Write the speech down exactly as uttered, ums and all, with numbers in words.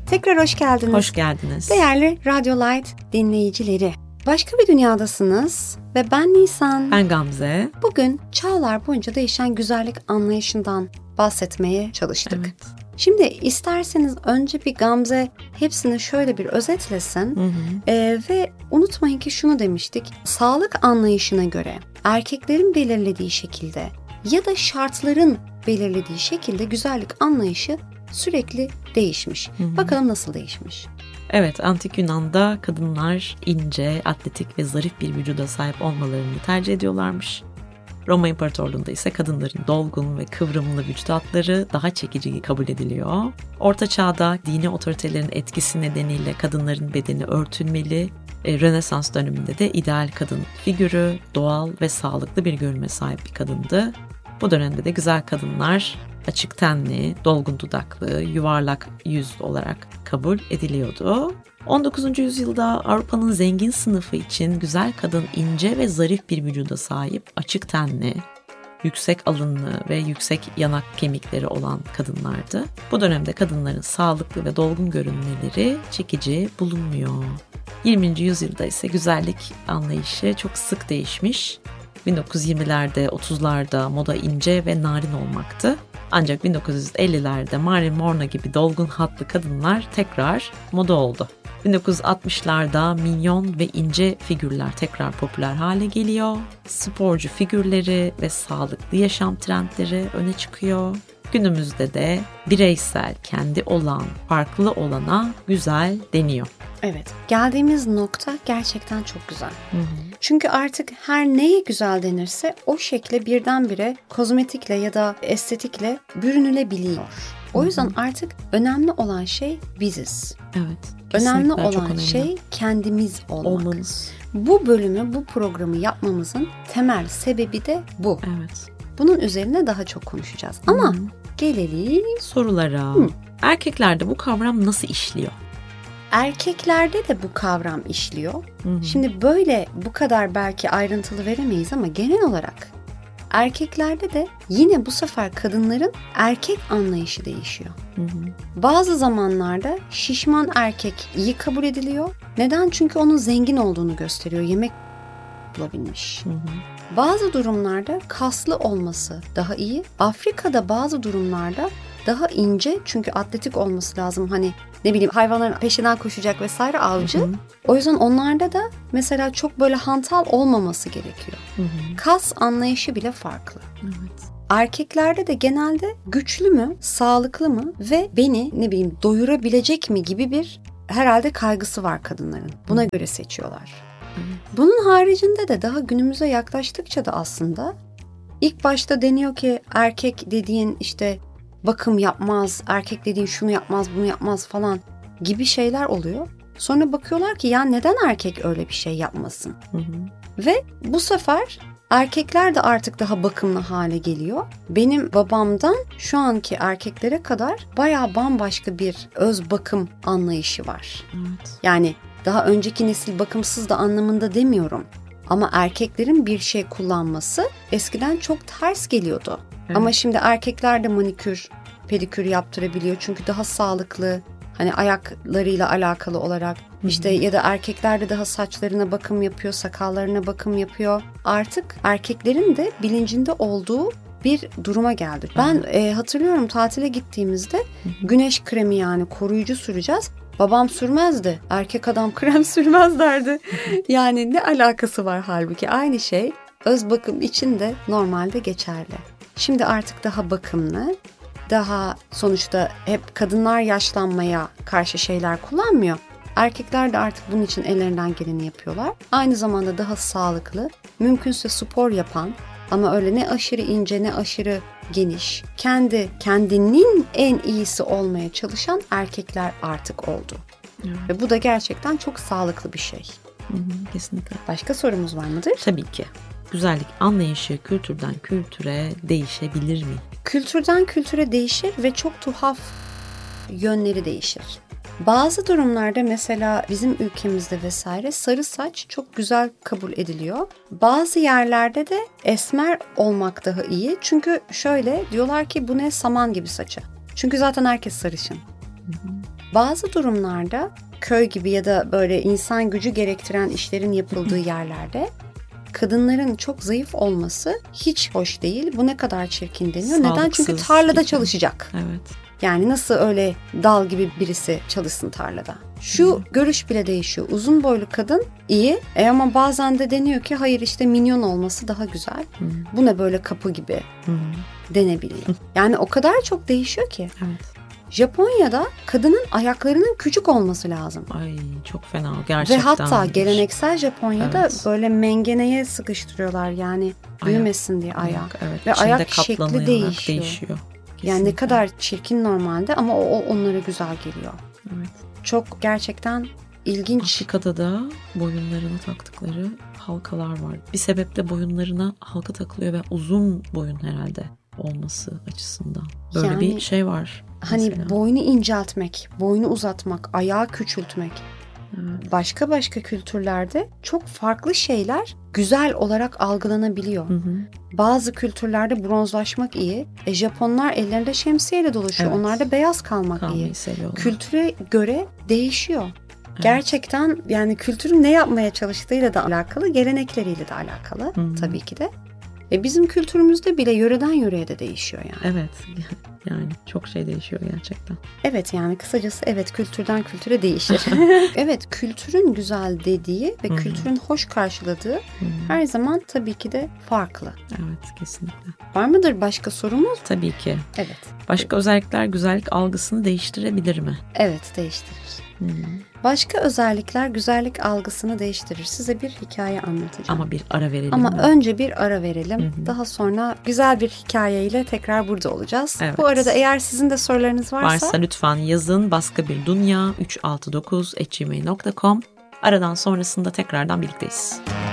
Tekrar hoş geldiniz. Hoş geldiniz. Değerli Radyo Light dinleyicileri. Başka bir dünyadasınız ve ben Nisan. Ben Gamze. Bugün çağlar boyunca değişen güzellik anlayışından bahsetmeye çalıştık. Evet. Şimdi isterseniz önce bir Gamze hepsini şöyle bir özetlesin. Hı hı. Ee, ve unutmayın ki şunu demiştik. Sağlık anlayışına göre erkeklerin belirlediği şekilde ya da şartların belirlediği şekilde güzellik anlayışı sürekli değişmiş. Hı hı. Bakalım nasıl değişmiş? Evet, Antik Yunan'da kadınlar ince, atletik ve zarif bir vücuda sahip olmalarını tercih ediyorlarmış. Roma İmparatorluğu'nda ise kadınların dolgun ve kıvrımlı vücut hatları daha çekici kabul ediliyor. Orta Çağ'da dini otoritelerin etkisi nedeniyle kadınların bedeni örtülmeli. E, Rönesans döneminde de ideal kadın figürü doğal ve sağlıklı bir görünüme sahip bir kadındı. Bu dönemde de güzel kadınlar açık tenli, dolgun dudaklı, yuvarlak yüzlü olarak kabul ediliyordu. on dokuzuncu yüzyılda Avrupa'nın zengin sınıfı için güzel kadın ince ve zarif bir vücuda sahip, açık tenli, yüksek alınlı ve yüksek yanak kemikleri olan kadınlardı. Bu dönemde kadınların sağlıklı ve dolgun görünmeleri çekici bulunmuyor. yirminci yüzyılda ise güzellik anlayışı çok sık değişmiş. bin dokuz yüz yirmilerde, otuzlarda moda ince ve narin olmaktı. Ancak bin dokuz yüz ellilerde Marilyn Monroe gibi dolgun hatlı kadınlar tekrar moda oldu. bin dokuz yüz altmışlarda minyon ve ince figürler tekrar popüler hale geliyor. Sporcu figürleri ve sağlıklı yaşam trendleri öne çıkıyor. Günümüzde de bireysel, kendi olan, farklı olana güzel deniyor. Evet, geldiğimiz nokta gerçekten çok güzel. Hı hı. Çünkü artık her neye güzel denirse o şekle birdenbire kozmetikle ya da estetikle bürünülebiliyor. O yüzden artık önemli olan şey biziz. Evet. Önemli Çok olan önemli. şey kendimiz olmak. Olmanız. Bu bölümü, bu programı yapmamızın temel sebebi de bu. Evet. Bunun üzerine daha çok konuşacağız. Ama Hı. gelelim Sorulara. Hı. Erkeklerde bu kavram nasıl işliyor? erkeklerde de bu kavram işliyor. Hı hı. Şimdi böyle bu kadar belki ayrıntılı veremeyiz ama genel olarak erkeklerde de yine bu sefer kadınların erkek anlayışı değişiyor. Hı hı. Bazı zamanlarda şişman erkek iyi kabul ediliyor. Neden? Çünkü onun zengin olduğunu gösteriyor. Yemek bulabilmiş. Hı hı. Bazı durumlarda kaslı olması daha iyi. Afrika'da bazı durumlarda daha ince, çünkü atletik olması lazım. Hani ne bileyim hayvanların peşinden koşacak vesaire, avcı. Hı hı. O yüzden onlarda da mesela çok böyle hantal olmaması gerekiyor. Hı hı. Kas anlayışı bile farklı. Evet. Erkeklerde de genelde güçlü mü, sağlıklı mı ve beni ne bileyim doyurabilecek mi gibi bir herhalde kaygısı var kadınların. Buna Hı. göre seçiyorlar. Evet. Bunun haricinde de daha günümüze yaklaştıkça da aslında ilk başta deniyor ki erkek dediğin işte bakım yapmaz, erkek dediğin şunu yapmaz, bunu yapmaz falan gibi şeyler oluyor. Sonra bakıyorlar ki ya neden erkek öyle bir şey yapmasın? Hı hı. Ve bu sefer erkekler de artık daha bakımlı hale geliyor. Benim babamdan şu anki erkeklere kadar bayağı bambaşka bir öz bakım anlayışı var. Evet. Yani daha önceki nesil bakımsız da anlamında demiyorum. Ama erkeklerin bir şey kullanması eskiden çok ters geliyordu. Evet. Ama şimdi erkekler de manikür, pedikür yaptırabiliyor. Çünkü daha sağlıklı, hani ayaklarıyla alakalı olarak. Hı hı. İşte ya da erkekler de daha saçlarına bakım yapıyor, sakallarına bakım yapıyor. Artık erkeklerin de bilincinde olduğu bir duruma geldi. Ben e, hatırlıyorum tatile gittiğimizde Hı hı. güneş kremi, yani koruyucu süreceğiz. Babam sürmezdi. Erkek adam krem sürmez derdi. Yani ne alakası var halbuki? Aynı şey öz bakım için de normalde geçerli. Şimdi artık daha bakımlı, daha sonuçta hep kadınlar yaşlanmaya karşı şeyler kullanmıyor. Erkekler de artık bunun için ellerinden geleni yapıyorlar. Aynı zamanda daha sağlıklı, mümkünse spor yapan ama öyle ne aşırı ince ne aşırı geniş, kendi kendinin en iyisi olmaya çalışan erkekler artık oldu. Evet. Ve bu da gerçekten çok sağlıklı bir şey. Hı hı. Kesinlikle. Başka sorumuz var mıdır? Tabii ki. Güzellik anlayışı kültürden kültüre değişebilir mi? Kültürden kültüre değişir ve çok tuhaf yönleri değişir. Bazı durumlarda mesela bizim ülkemizde vesaire sarı saç çok güzel kabul ediliyor. Bazı yerlerde de esmer olmak daha iyi. Çünkü şöyle diyorlar ki bu ne, saman gibi saçı. Çünkü zaten herkes sarışın. Hı hı. Bazı durumlarda köy gibi ya da böyle insan gücü gerektiren işlerin yapıldığı yerlerde kadınların çok zayıf olması hiç hoş değil. Bu ne kadar çirkin deniyor. Sağlıksız Neden? Çünkü tarlada gibi. Çalışacak. Evet. Yani nasıl öyle dal gibi birisi çalışsın tarlada. Şu hmm. görüş bile değişiyor. Uzun boylu kadın iyi e ama bazen de deniyor ki hayır işte minyon olması daha güzel. Hmm. Bu ne böyle kapı gibi hmm. denebiliyor. Yani o kadar çok değişiyor ki. Evet. Japonya'da kadının ayaklarının küçük olması lazım. Ay çok fena gerçekten. Ve hatta geleneksel Japonya'da evet. böyle mengeneye sıkıştırıyorlar yani büyümesin Ayak. diye ayağı. Evet. Ve İçinde ayak şekli değişiyor. değişiyor. Yani ne kadar çirkin normalde ama o, o onlara güzel geliyor. Evet. Çok gerçekten ilginç. Afrika'da da boyunlarına taktıkları halkalar var. Bir sebeple boyunlarına halka takılıyor ve uzun boyun herhalde olması açısından. Böyle yani, bir şey var. Hani mesela. Boynu inceltmek, boynu uzatmak, ayağı küçültmek. Evet. Başka başka kültürlerde çok farklı şeyler güzel olarak algılanabiliyor. Hı hı. Bazı kültürlerde bronzlaşmak iyi. E, Japonlar ellerinde şemsiyeyle dolaşıyor. Evet. Onlar da beyaz kalmak Kalmayı iyi. Seviyorlar. Kültüre göre değişiyor. Evet. Gerçekten yani kültürün ne yapmaya çalıştığıyla da alakalı, gelenekleriyle de alakalı hı hı. tabii ki de. E bizim kültürümüzde bile yöreden yöreye de değişiyor yani. Evet. Yani çok şey değişiyor gerçekten. Evet yani kısacası evet kültürden kültüre değişir. Evet kültürün güzel dediği ve Hı-hı. kültürün hoş karşıladığı Hı-hı. her zaman tabii ki de farklı. Evet kesinlikle. Var mıdır başka sorumuz? Tabii ki. Evet. Başka özellikler güzellik algısını değiştirebilir mi? Evet değiştirir. Hı-hı. Başka özellikler güzellik algısını değiştirir. Size bir hikaye anlatacağım. Ama bir ara verelim Ama mi? önce bir ara verelim. Hı-hı. Daha sonra güzel bir hikayeyle tekrar burada olacağız. Evet. Bu arada eğer sizin de sorularınız varsa... Varsa lütfen yazın. Başka bir dünya üç altı dokuz at gmail nokta com. Aradan sonrasında tekrardan birlikteyiz.